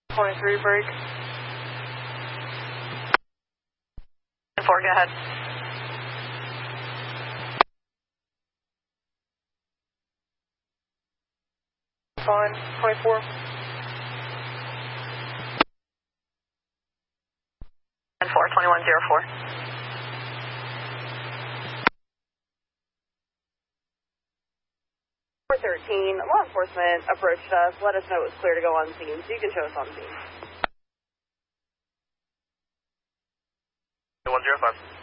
23 break. 4, go ahead. Fine, 24. 2104. 413, law enforcement approached us, let us know it was clear to go on scene, so you can show us on scene. 105.